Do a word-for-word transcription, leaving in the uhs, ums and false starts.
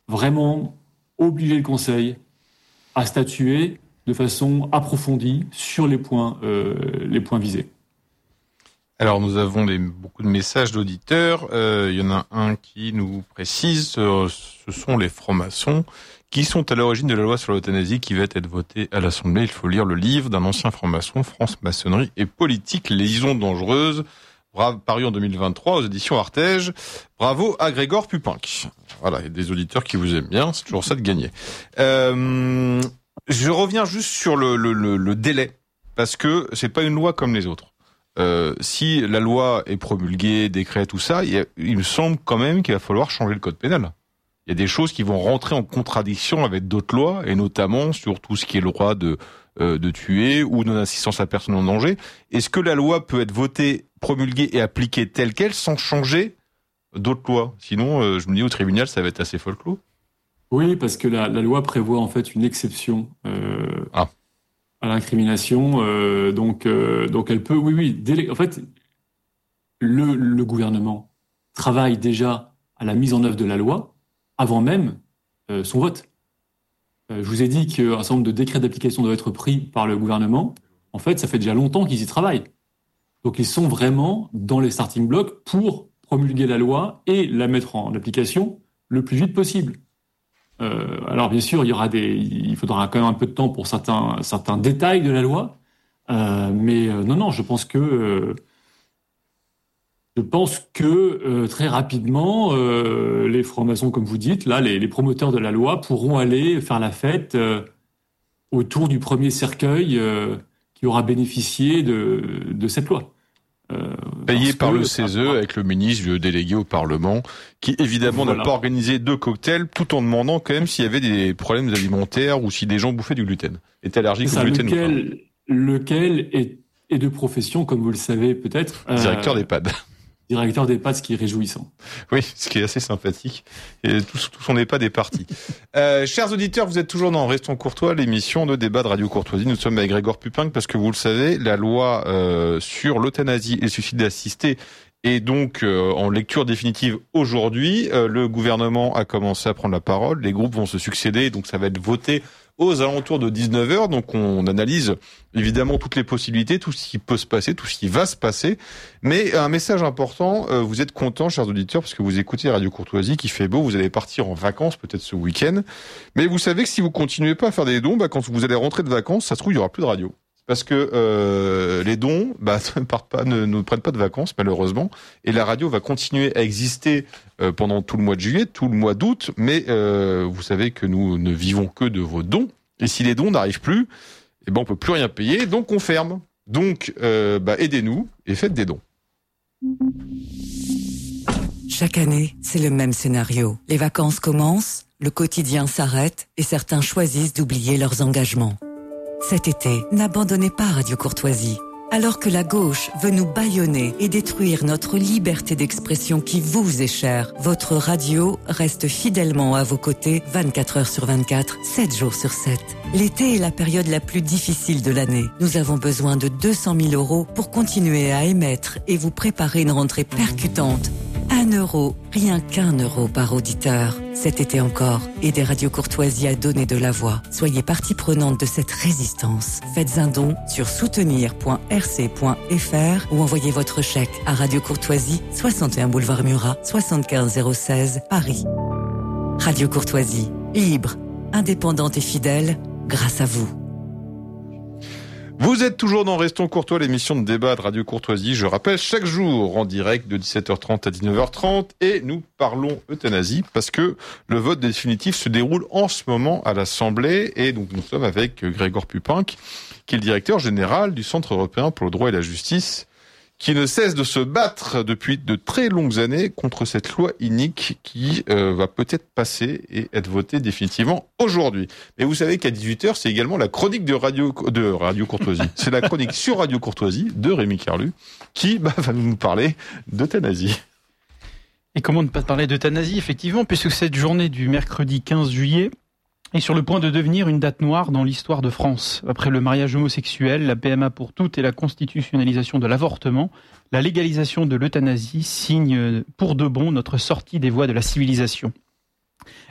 vraiment obliger le Conseil à statuer de façon approfondie sur les points, euh, les points visés. Alors nous avons des, beaucoup de messages d'auditeurs. Euh, il y en a un qui nous précise, euh, ce sont les francs-maçons qui sont à l'origine de la loi sur l'euthanasie qui va être votée à l'Assemblée. Il faut lire le livre d'un ancien franc-maçon, France, maçonnerie et politique, liaison dangereuse, paru en deux mille vingt-trois aux éditions Artege. Bravo à Grégoire Pupinck. Voilà, il y a des auditeurs qui vous aiment bien, c'est toujours ça de gagner. Euh, je reviens juste sur le, le, le, le délai, parce que c'est pas une loi comme les autres. Euh, si la loi est promulguée, décret, tout ça, il, y a, il me semble quand même qu'il va falloir changer le code pénal. Il y a des choses qui vont rentrer en contradiction avec d'autres lois, et notamment sur tout ce qui est le droit de, euh, de tuer ou non-assistance à personne en danger. Est-ce que la loi peut être votée, promulguée et appliquée telle qu'elle sans changer d'autres lois? Sinon, euh, je me dis au tribunal, ça va être assez folklore. Oui, parce que la, la loi prévoit en fait une exception euh, ah. à l'incrimination. Euh, donc, euh, donc elle peut, oui, oui. Délé... En fait, le, le gouvernement travaille déjà à la mise en œuvre de la loi avant même euh, son vote. Euh, je vous ai dit qu'un certain nombre de décrets d'application doivent être pris par le gouvernement. En fait, ça fait déjà longtemps qu'ils y travaillent. Donc, ils sont vraiment dans les starting blocks pour promulguer la loi et la mettre en application le plus vite possible. Euh, alors, bien sûr, il y aura des, il faudra quand même un peu de temps pour certains, certains détails de la loi. Euh, mais euh, non, non, je pense que euh, Je pense que euh, très rapidement, euh, les francs-maçons, comme vous dites, là, les, les promoteurs de la loi pourront aller faire la fête euh, autour du premier cercueil euh, qui aura bénéficié de, de cette loi. Euh, Payé par que, le C E S E avec le ministre le délégué au Parlement, qui évidemment voilà. n'a pas organisé deux cocktails, tout en demandant quand même s'il y avait des problèmes alimentaires ou si des gens bouffaient du gluten, étaient allergiques ça, au gluten lequel, ou pas. Lequel est, est de profession, comme vous le savez peut-être. Directeur euh, d'EHPAD. Directeur d'EHPAD, ce qui est réjouissant. Oui, ce qui est assez sympathique. Et tout, tout son EHPAD est parti. euh, chers auditeurs, vous êtes toujours dans Restons Courtois, l'émission de débat de Radio Courtoisie. Nous sommes avec Grégoire Pupinck parce que vous le savez, la loi euh, sur l'euthanasie et le suicide assisté est donc euh, en lecture définitive aujourd'hui. Euh, le gouvernement a commencé à prendre la parole. Les groupes vont se succéder, donc ça va être voté aux alentours de dix-neuf heures, donc on analyse évidemment toutes les possibilités, tout ce qui peut se passer, tout ce qui va se passer. Mais un message important, euh, vous êtes contents, chers auditeurs, parce que vous écoutez Radio Courtoisie, qui fait beau, vous allez partir en vacances peut-être ce week-end. Mais vous savez que si vous continuez pas à faire des dons, bah, quand vous allez rentrer de vacances, ça se trouve, il y aura plus de radio. Parce que euh, les dons bah, ne, partent pas, ne, ne prennent pas de vacances, malheureusement. Et la radio va continuer à exister euh, pendant tout le mois de juillet, tout le mois d'août. Mais euh, vous savez que nous ne vivons que de vos dons. Et si les dons n'arrivent plus, eh ben, on peut plus rien payer, donc on ferme. Donc, euh, bah, aidez-nous et faites des dons. Chaque année, c'est le même scénario. Les vacances commencent, le quotidien s'arrête et certains choisissent d'oublier leurs engagements. Cet été, n'abandonnez pas Radio Courtoisie. Alors que la gauche veut nous bâillonner et détruire notre liberté d'expression qui vous est chère, votre radio reste fidèlement à vos côtés vingt-quatre heures sur vingt-quatre, sept jours sur sept. L'été est la période la plus difficile de l'année. Nous avons besoin de deux cent mille euros pour continuer à émettre et vous préparer une rentrée percutante. Un euro, rien qu'un euro par auditeur. Cet été encore, aidez Radio Courtoisie à donner de la voix. Soyez partie prenante de cette résistance. Faites un don sur soutenir point r c point f r ou envoyez votre chèque à Radio Courtoisie, soixante et un boulevard Murat, soixante-quinze zéro seize, Paris. Radio Courtoisie, libre, indépendante et fidèle, grâce à vous. Vous êtes toujours dans Restons Courtois, l'émission de débat de Radio Courtoisie. Je rappelle, chaque jour en direct de dix-sept heures trente à dix-neuf heures trente. Et nous parlons euthanasie parce que le vote définitif se déroule en ce moment à l'Assemblée. Et donc nous sommes avec Grégoire Pupinck, qui est le directeur général du Centre européen pour le droit et la justice, qui ne cesse de se battre depuis de très longues années contre cette loi inique qui euh, va peut-être passer et être votée définitivement aujourd'hui. Mais vous savez qu'à dix-huit heures, c'est également la chronique de Radio, de Radio Courtoisie. C'est la chronique sur Radio Courtoisie de Rémi Carlu qui bah, va nous parler d'euthanasie. Et comment ne pas parler d'euthanasie, effectivement, puisque cette journée du mercredi quinze juillet est sur le point de devenir une date noire dans l'histoire de France. Après le mariage homosexuel, la P M A pour toutes et la constitutionnalisation de l'avortement, la légalisation de l'euthanasie signe pour de bon notre sortie des voies de la civilisation.